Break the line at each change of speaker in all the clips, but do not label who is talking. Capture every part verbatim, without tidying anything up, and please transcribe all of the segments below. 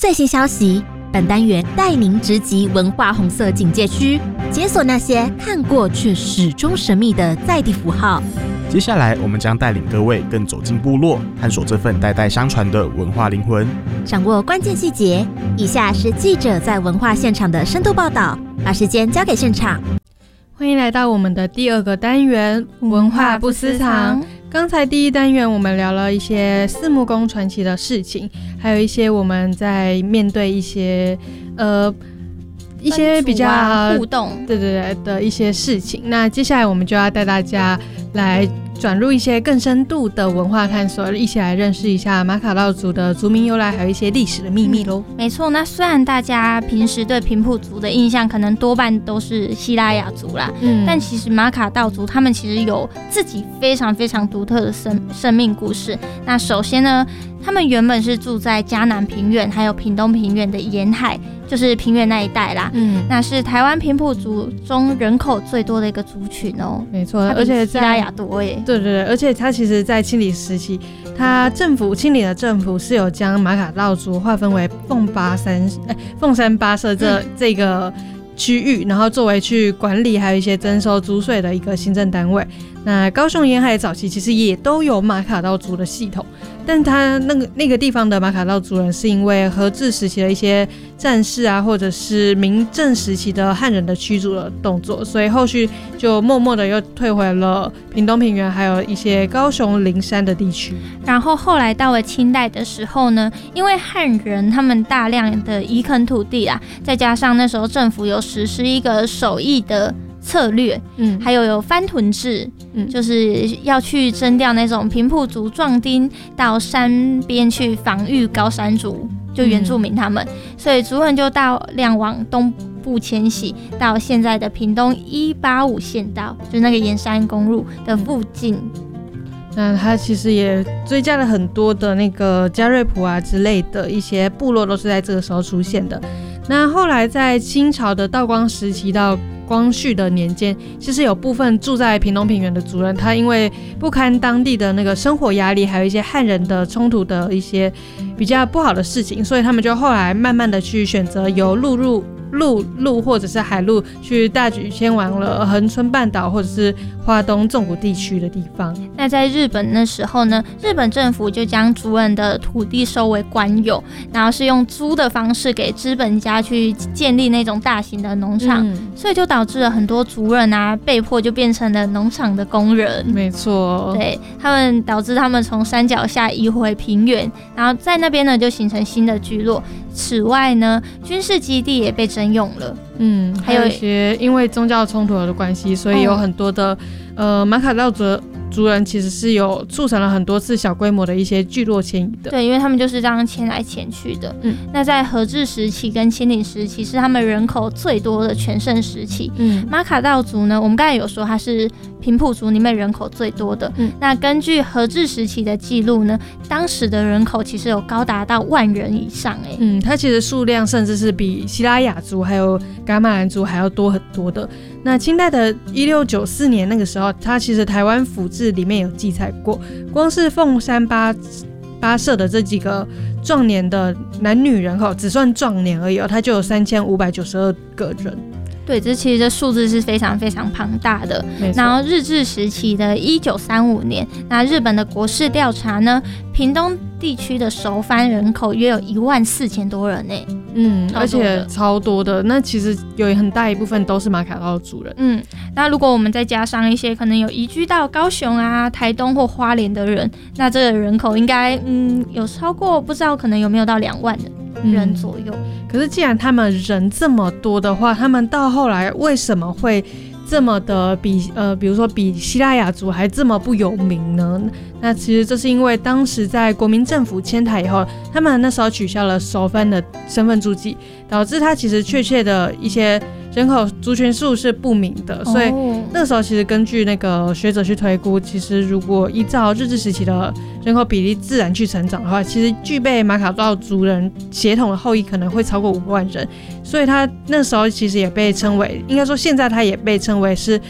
最新消息，本单元带您直击文化红色警戒区，解锁那些看过却始终神秘的在地符号。
接下来我们将带领各位更走进部落，探索这份代代相传的文化灵魂，
掌握关键细节。以下是记者在文化现场的深度报道，把时间交给现场。
欢迎来到我们的第二个单元文化不私藏。刚才第一单元我们聊了一些四目公传奇的事情，还有一些我们在面对一些呃一些比较、
啊、互动
对对对的一些事情。那接下来我们就要带大家来转入一些更深度的文化探索，一起来认识一下马卡道族的族名由来，还有一些历史的秘密咯、
嗯、没错，那虽然大家平时对平埔族的印象可能多半都是西拉雅族啦、嗯、但其实马卡道族他们其实有自己非常非常独特的 生, 生命故事。那首先呢，他们原本是住在嘉南平原还有屏东平原的沿海，就是平原那一带啦。嗯，那是台湾平埔族中人口最多的一个族群哦。
没错，而且
西拉雅多耶。
对对对，而且它其实在清理时期，它政府清理的政府是有将马卡道族划分为凤八山、欸、凤山八社这、嗯、这个区域，然后作为去管理还有一些征收租税的一个行政单位。那高雄沿海早期其实也都有马卡道族的系统，但他那个那个地方的马卡道族人是因为和治时期的一些战事啊，或者是明郑时期的汉人的驱逐的动作，所以后续就默默的又退回了屏东平原还有一些高雄灵山的地区。
然后后来到了清代的时候呢，因为汉人他们大量的移垦土地啊，再加上那时候政府有实施一个手艺的策略，嗯，还有有番屯制，嗯，就是要去征调那种平埔族壮丁到山边去防御高山族，就原住民他们，嗯、所以族人就大量往东部迁徙，到现在的屏东一八五县道，就是那个沿山公路的附近。
那他其实也追加了很多的那个加瑞普啊之类的一些部落，都是在这个时候出现的。那后来在清朝的道光时期到光绪的年间，其实有部分住在屏东平原的族人，他因为不堪当地的那个生活压力，还有一些汉人的冲突的一些比较不好的事情，所以他们就后来慢慢的去选择由陆路陆路或者是海路去大举迁往了恒春半岛或者是花东纵谷地区的地方。
那在日本那时候呢，日本政府就将族人的土地收为官有，然后是用租的方式给资本家去建立那种大型的农场、嗯、所以就导致了很多族人啊被迫就变成了农场的工人。
没错，
对，他们导致他们从山脚下移回平原，然后在那边呢就形成新的居落。此外呢，军事基地也被征用了，
嗯，还有一些因为宗教冲突的关系，所以有很多的、嗯、呃马卡道族族人其实是有促成了很多次小规模的一些聚落迁移的。
对，因为他们就是这样迁来迁去的。嗯，那在和治时期跟清领时期是他们人口最多的全盛时期。嗯，马卡道族呢，我们刚才有说它是平埔族里面人口最多的。嗯，那根据和治时期的记录呢，当时的人口其实有高达到万人以上、欸。
嗯，它其实数量甚至是比西拉雅族还有噶玛兰族还要多很多的。那清代的一六九四年那个时候，它其实台湾府志里面有记载过，光是凤山八八社的这几个壮年的男女人口，只算壮年而已、哦、它就有三千五百九十二个人。
对，这其实这数字是非常非常庞大的。然后日治时期的一九三五年，那日本的国势调查呢，屏东地区的熟番人口约有一万四千多人呢。
嗯，而且超多的。那其实有很大一部分都是马卡道族人。嗯，
那如果我们再加上一些可能有移居到高雄啊、台东或花莲的人，那这个人口应该嗯有超过不知道可能有没有到两万人左右。嗯，
可是既然他们人这么多的话，他们到后来为什么会这么的比呃，比如说比西拉雅族还这么不有名呢？那其实这是因为当时在国民政府迁台以后，他们那时候取消了熟番的身份注记，导致他其实确切的一些人口族群数是不明的，所以那个时候其实根据那个学者去推估，其实如果依照日治时期的人口比例自然去成长的话，其实具备马卡道族人血统的后裔可能会超过五万人，所以他那时候其实也被称为，应该说现在他也被称为是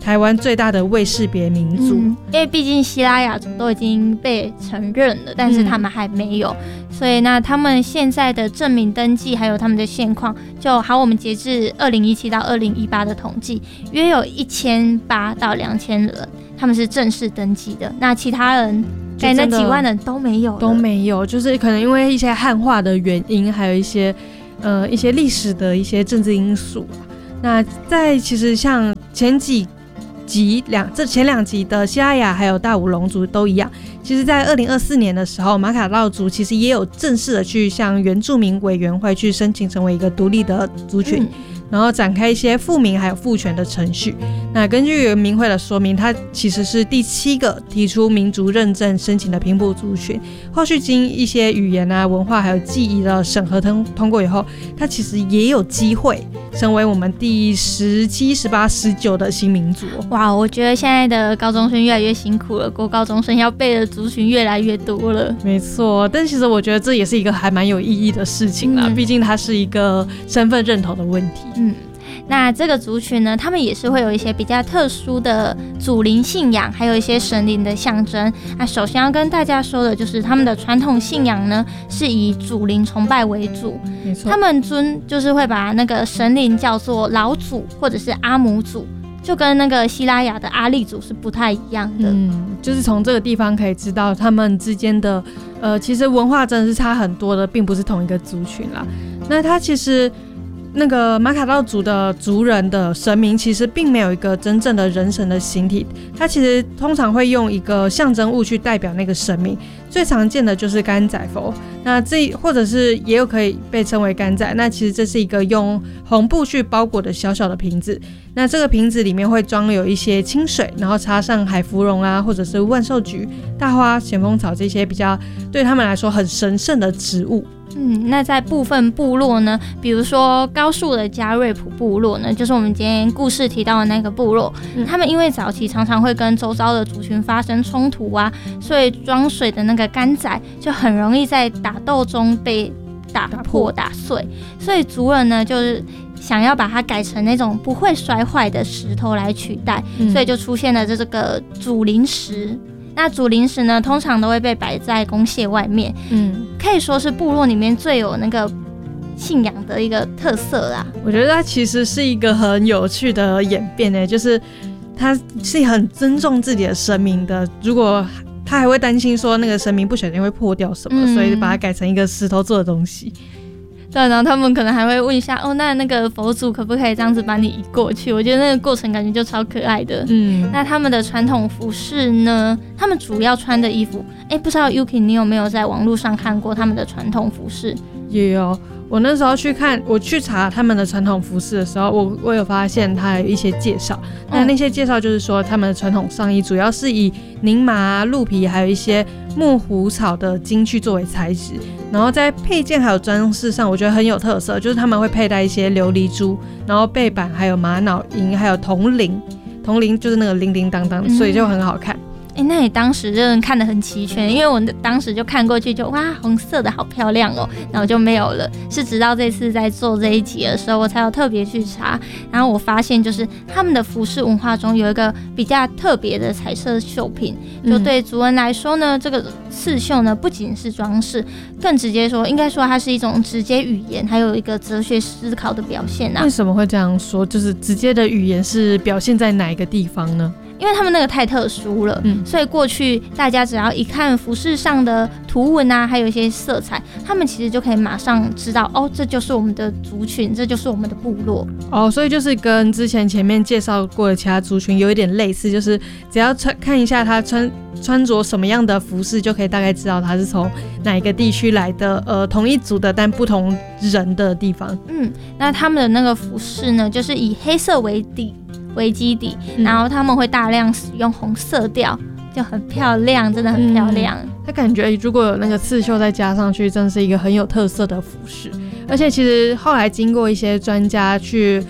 台湾最大的未识别民族、
嗯、因为毕竟西拉雅族都已经被承认了，但是他们还没有、嗯、所以那他们现在的证明登记还有他们的现况，就好，我们截至二零一七到二零一八的统计，约有一千八到两千人他们是正式登记的，那其他人在那几万人都没有
都没有，就是可能因为一些汉化的原因，还有一些呃一些历史的一些政治因素。那在其实像前几集两这前两集的西拉雅还有大武龙族都一样，其实在二零二四年的时候，马卡道族其实也有正式的去向原住民委员会去申请成为一个独立的族群、嗯，然后展开一些复名还有复权的程序。那根据原民会的说明，它其实是第七个提出民族认证申请的平埔族群。后续经一些语言啊、文化还有记忆的审核通通过以后，它其实也有机会成为我们第十七、十八、十九的新民族。
哇，我觉得现在的高中生越来越辛苦了，国高中生要背的族群越来越多了。
没错，但其实我觉得这也是一个还蛮有意义的事情啦，嗯、毕竟它是一个身份认同的问题。
嗯，那这个族群呢，他们也是会有一些比较特殊的祖灵信仰，还有一些神灵的象征。那首先要跟大家说的就是他们的传统信仰呢，是以祖灵崇拜为主。
没错，
他们尊就是会把那个神灵叫做老祖或者是阿姆祖，就跟那个西拉雅的阿利祖是不太一样的。
嗯，就是从这个地方可以知道他们之间的呃，其实文化真的是差很多的，并不是同一个族群啦。那它其实那个马卡道族的族人的神明其实并没有一个真正的人神的形体，它其实通常会用一个象征物去代表那个神明，最常见的就是甘仔佛，那这或者是也有可以被称为甘仔，那其实这是一个用红布去包裹的小小的瓶子，那这个瓶子里面会装有一些清水，然后插上海芙蓉啊，或者是万寿菊、大花、咸丰草这些比较对他们来说很神圣的植物。
嗯，那在部分部落呢，比如说高树的加瑞普部落呢，就是我们今天故事提到的那个部落、嗯、他们因为早期常常会跟周遭的族群发生冲突啊，所以装水的那个甘仔就很容易在打斗中被打破打碎，所以族人呢就是想要把它改成那种不会摔坏的石头来取代、嗯、所以就出现了这个祖灵石。那祖灵石呢，通常都会被摆在公廨外面，嗯，可以说是部落里面最有那个信仰的一个特色啦。
我觉得它其实是一个很有趣的演变诶，就是它是很尊重自己的神明的，如果他还会担心说那个神明不小心会破掉什么、嗯、所以把它改成一个石头做的东西。
对，然后他们可能还会问一下，哦，那那个佛祖可不可以这样子把你移过去？我觉得那个过程感觉就超可爱的。嗯，那他们的传统服饰呢？他们主要穿的衣服，哎，不知道 Yuki 你有没有在网络上看过他们的传统服饰？
也有。我那时候去看，我去查他们的传统服饰的时候，我我有发现它有一些介绍。那那些介绍就是说，他们的传统上衣主要是以宁麻、鹿皮，还有一些木虎草的茎去作为材质。然后在配件还有装饰上，我觉得很有特色，就是他们会佩戴一些琉璃珠，然后背板还有玛瑙银，还有铜铃，铜铃就是那个铃铃当当，所以就很好看。
哎、欸，那你当时真的看得很齐全，因为我当时就看过去就哇，红色的好漂亮哦，然后就没有了。是直到这次在做这一集的时候，我才有特别去查，然后我发现就是他们的服饰文化中有一个比较特别的彩色绣品，就对族人来说呢，这个刺绣呢不仅是装饰，更直接说，应该说它是一种直接语言，还有一个哲学思考的表现啊。
为什么会这样说？就是直接的语言是表现在哪一个地方呢？
因为他们那个太特殊了、嗯、所以过去大家只要一看服饰上的图文啊，还有一些色彩，他们其实就可以马上知道，哦，这就是我们的族群，这就是我们的部落。
哦，所以就是跟之前前面介绍过的其他族群有一点类似，就是只要穿看一下他穿穿着什么样的服饰，就可以大概知道他是从哪一个地区来的，呃，同一族的但不同人的地方。
嗯，那他们的那个服饰呢，就是以黑色为底。为基底，然后他们会大量使用红色调，就很漂亮，真的很漂亮。嗯、
他感觉如果有那个刺绣再加上去，真的是一个很有特色的服饰。而且其实后来经过一些专家去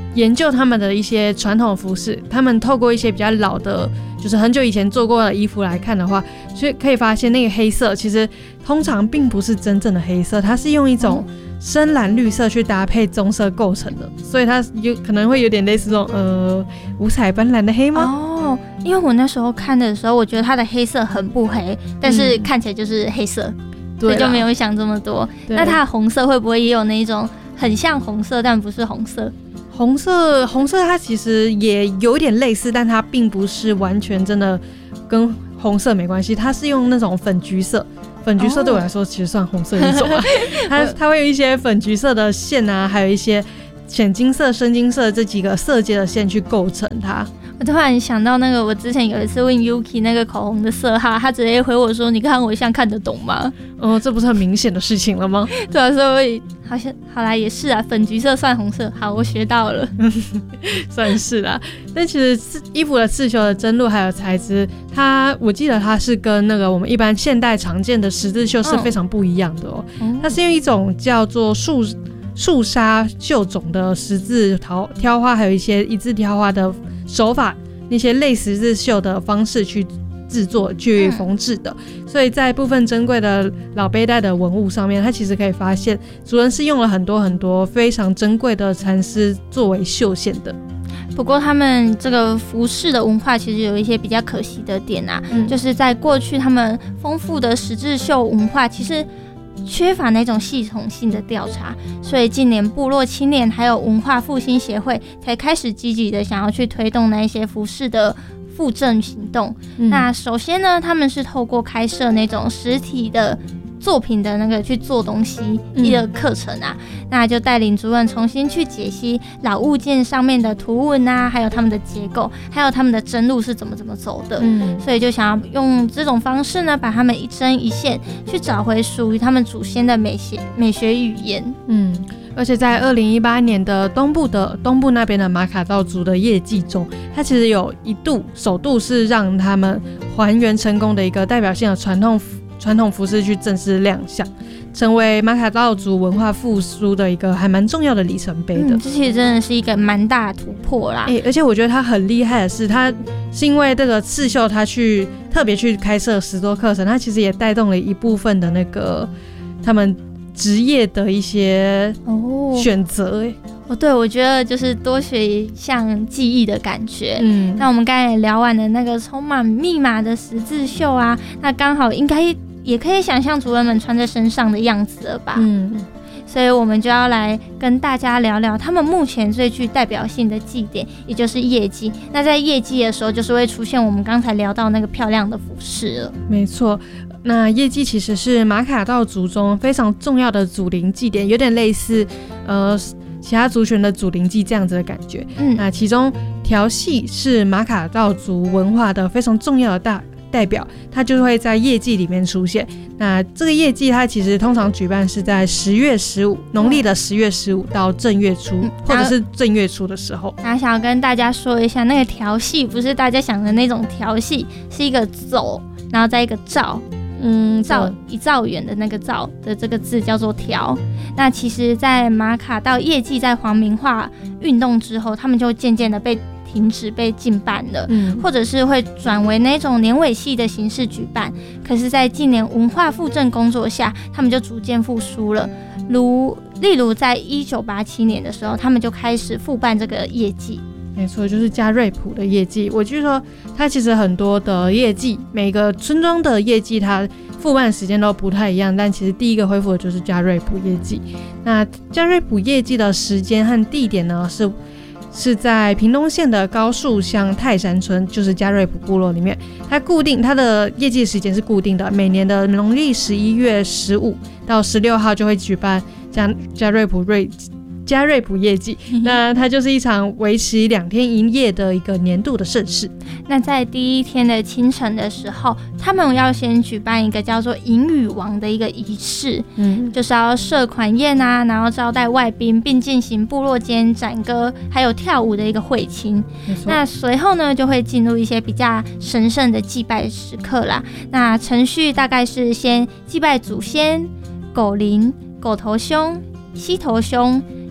研究他们的一些传统服饰，他们透过一些比较老的，就是很久以前做过的衣服来看的话，所以可以发现那个黑色其实通常并不是真正的黑色，它是用一种深蓝绿色去搭配棕色构成的，所以它有可能会有点类似这种呃五彩斑斓的黑吗？
哦，因为我那时候看的时候，我觉得它的黑色很不黑，但是看起来就是黑色，嗯、所以就没有想这么多。那它的红色会不会也有那一种很像红色，但不是红色？
红色，红色它其实也有点类似，但它并不是完全真的跟红色没关系，它是用那种粉橘色。粉橘色对我来说其实算红色一种啊，它它会有一些粉橘色的线啊，还有一些浅金色、深金色这几个色阶的线去构成它。
我突然想到那个，我之前有一次问 Yuki 那个口红的色号，他直接回我说：“你看我像看得懂吗？”
哦，这不是很明显的事情了吗？
对啊，所以好像好啦，也是啊，粉橘色算红色，好，我学到了，
算是啦。但其实衣服的刺绣的针路还有材质，它我记得它是跟那个我们一般现代常见的十字绣是非常不一样的哦。嗯、它是用一种叫做树树纱绣种的十字挑花，还有一些一字挑花的手法，那些类十字绣的方式去制作、去缝制的。嗯、所以在部分珍贵的老背带的文物上面，它其实可以发现，主人是用了很多很多非常珍贵的蚕丝作为绣线的。
不过他们这个服饰的文化其实有一些比较可惜的点啊，嗯、就是在过去他们丰富的十字绣文化其实缺乏那种系统性的调查，所以近年部落青年还有文化复兴协会才开始积极的想要去推动那一些服饰的复振行动。嗯、那首先呢，他们是透过开设那种实体的作品的那个去做东西一个课程啊，嗯、那就带领族人重新去解析老物件上面的图文啊，还有他们的结构，还有他们的针路是怎么怎么走的。嗯、所以就想要用这种方式呢，把他们一针一线去找回属于他们祖先的美学美学语言。
嗯。而且在二零一八年的东部的东部那边的马卡道族的业绩中，它其实有一度首度是让他们还原成功的一个代表性的传统传统服饰去正式亮相，成为马卡道族文化复苏的一个还蛮重要的里程碑的。
嗯、这其实真的是一个蛮大的突破啦。
欸、而且我觉得他很厉害的是，他是因为这个刺绣，他去特别去开设十多课程，他其实也带动了一部分的那个他们职业的一些选择。欸
哦，对，我觉得就是多学一项技艺的感觉。嗯，那我们刚才也聊完了那个充满密码的十字绣啊，那刚好应该也可以想象族人们穿在身上的样子了吧？嗯，所以我们就要来跟大家聊聊他们目前最具代表性的祭典，也就是夜祭。那在夜祭的时候，就是会出现我们刚才聊到那个漂亮的服饰了。
没错。那夜祭其实是马卡道族中非常重要的祖灵祭典，有点类似呃其他族群的祖灵祭这样子的感觉。嗯，那其中调戏是马卡道族文化的非常重要的大代表，它就会在夜祭里面出现。那这个夜祭它其实通常举办是在十月十五，农历的十月十五到正月初，嗯、或者是正月初的时候。
然后想要跟大家说一下，那个调戏不是大家想的那种调戏，是一个走，然后再一个照。嗯，造一兆元的那个造的这个字叫做调。那其实在马卡道夜祭在皇民化运动之后，他们就渐渐的被停止被禁办了，嗯、或者是会转为那种年尾戏的形式举办。可是在近年文化复振工作下，他们就逐渐复苏了。如例如在一九八七年的时候，他们就开始复办这个夜祭。
没错，就是加瑞普的夜祭。我据说它其实很多的夜祭，每个村庄的夜祭它复办时间都不太一样，但其实第一个恢复的就是加瑞普夜祭。那加瑞普夜祭的时间和地点呢，是是在屏东县的高树乡泰山村，就是加瑞普部落里面。它固定它的夜祭时间是固定的，每年的农历十一月十五到十六号就会举办加加瑞普瑞。加瑞普夜祭，那它就是一场为期两天一夜的一个年度的盛事。
那在第一天的清晨的时候，他们要先举办一个叫做迎雨王的一个仪式，嗯，就是要设款宴啊，然后招待外宾，并进行部落间展歌还有跳舞的一个会亲。那随后呢，就会进入一些比较神圣的祭拜时刻啦。那程序大概是先祭拜祖先、狗灵、狗头兄、溪头兄、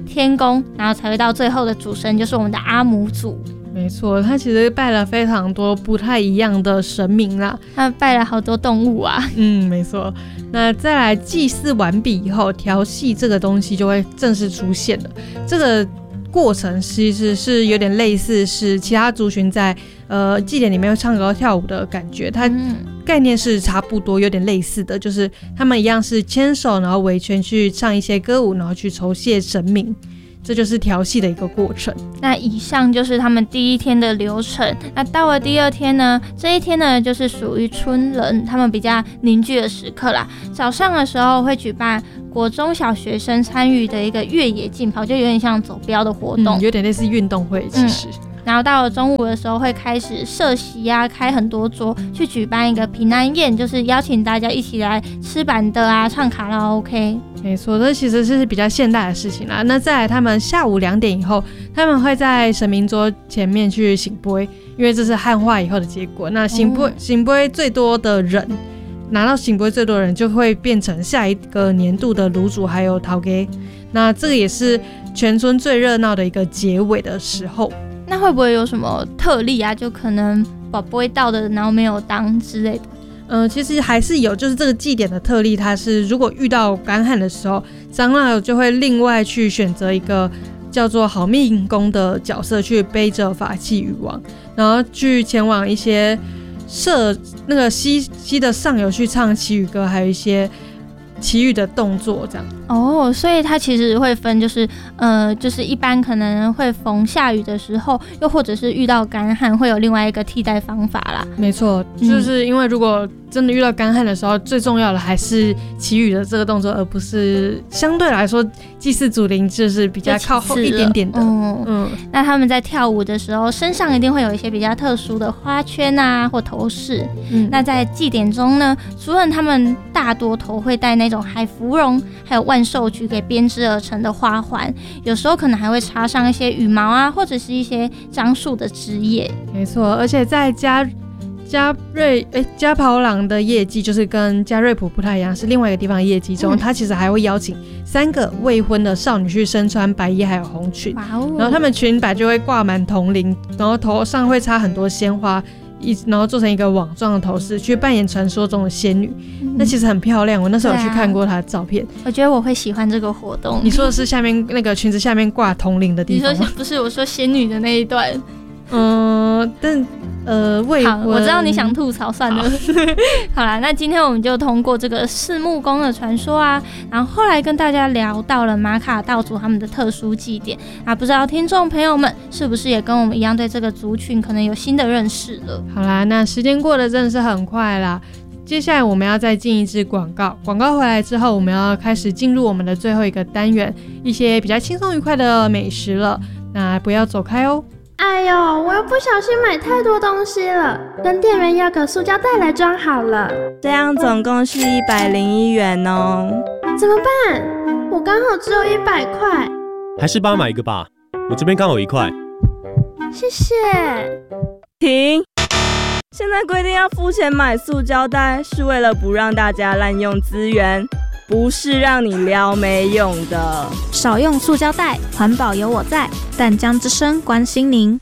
天公，然后才会到最后的主神，就是我们的阿姆祖。
没错，他其实拜了非常多不太一样的神明啦，
他拜了好多动物啊。
嗯，没错。那再来祭祀完毕以后，调戏这个东西就会正式出现了。这个过程其实是有点类似是其他族群在呃祭典里面唱歌跳舞的感觉，它概念是差不多，有点类似的，就是他们一样是牵手，然后围圈去唱一些歌舞，然后去酬谢神明。这就是调戏的一个过程。
那以上就是他们第一天的流程。那到了第二天呢，这一天呢就是属于春人他们比较凝聚的时刻啦。早上的时候会举办国中小学生参与的一个越野竞跑，就有点像走标的活动，
嗯、有点类似运动会其实。嗯，
然后到了中午的时候会开始设席啊，开很多桌去举办一个平安宴，就是邀请大家一起来吃板的啊，唱卡拉 OK。
没错，这其实是比较现代的事情啦。那再来，他们下午两点以后，他们会在神明桌前面去醒杯，因为这是汉化以后的结果。那醒杯、嗯、醒杯最多的人，拿到醒杯最多的人就会变成下一个年度的炉主还有头家。那这个也是全村最热闹的一个结尾的时候。
那会不会有什么特例啊？就可能宝贝到的，然后没有当之类的？
嗯、呃，其实还是有，就是这个祭典的特例，它是如果遇到干旱的时候，长老就会另外去选择一个叫做好命公的角色，去背着法器渔网，然后去前往一些社那个溪溪的上游去唱祈雨歌，还有一些祈雨的动作这样。
哦，所以它其实会分，就是呃，就是一般可能会逢下雨的时候，又或者是遇到干旱，会有另外一个替代方法啦。
没错，就是因为如果真的遇到干旱的时候，最重要的还是祈雨的这个动作，而不是相对来说祭祀祖灵就是比较靠后一点点的。
嗯嗯。那他们在跳舞的时候，身上一定会有一些比较特殊的花圈啊或头饰。嗯。那在祭典中呢，除了他们大多头会戴那种海芙蓉，还有万寿菊给编织而成的花环，有时候可能还会插上一些羽毛啊，或者是一些樟树的枝叶。
没错，而且在加加瑞诶加袍郎的业绩，就是跟加瑞普不太一样，是另外一个地方的业绩中，他、嗯、其实还会邀请三个未婚的少女去身穿白衣还有红裙，哦、然后他们裙摆就会挂满铜铃，然后头上会插很多鲜花。一然后做成一个网状的头饰，去扮演传说中的仙女、嗯、那其实很漂亮，我那时候有去看过她的照片、啊、
我觉得我会喜欢这个活动。
你说的是下面那个裙子下面挂铜铃的地方吗？
你说不是，我说仙女的那一段。
嗯，但呃未婚，
好，我知道你想吐槽，算了。好, 好啦，那今天我们就通过这个四木宫的传说啊，然后后来跟大家聊到了马卡道族他们的特殊祭典啊，不知道听众朋友们是不是也跟我们一样对这个族群可能有新的认识了？
好啦，那时间过得真的是很快啦。接下来我们要再进一支广告，广告回来之后，我们要开始进入我们的最后一个单元，一些比较轻松愉快的美食了。那不要走开哦。
哎呦，我又不小心买太多东西了，跟店员要个塑胶袋来装好了。
这样总共是一百零一元哦。
怎么办？我刚好只有一百块。
还是帮买一个吧，我这边刚好一块。
谢谢。
停！现在规定要付钱买塑胶袋，是为了不让大家滥用资源，不是让你撩没用的。
少用塑胶袋，环保有我在。淡江之声关心您。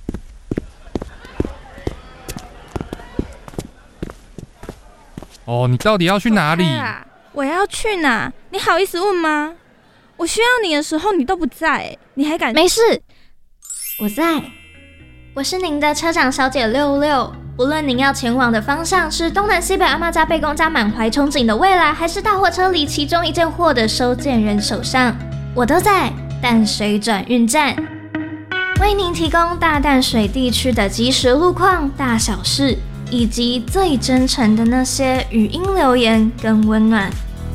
哦，你到底要去哪里？
我要去哪？你好意思问吗？我需要你的时候你都不在，你还敢？
没事，我在。我是您的车长小姐六六。无论您要前往的方向是东南西北阿嬷家、贝公家满怀憧憬的未来，还是大货车里其中一件货的收件人手上，我都在淡水转运站，为您提供大淡水地区的即时路况、大小事，以及最真诚的那些语音留言跟温暖。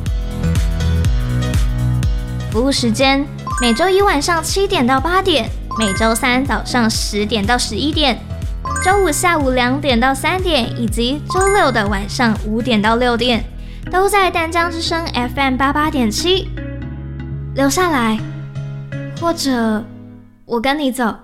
服务时间：每周一晚上七点到八点，每周三早上十点到十一点。周五下午两点到三点，以及周六的晚上五点到六点，都在淡江之声 F M 八八点七。留下来，或者我跟你走。